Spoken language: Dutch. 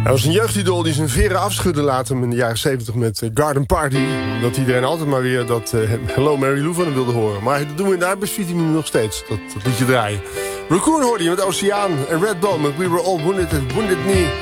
Hij was een jeugdidool die zijn veren afschudde later in de jaren 70 met Garden Party. Dat iedereen altijd maar weer dat Hello Mary Lou van hem wilde horen. Maar dat doen we in de arbeidsvisie nu nog steeds, dat liedje draaien. Raccoon hoorde je met Oceaan en Red Bull met We Were All Wounded at Wounded Knee.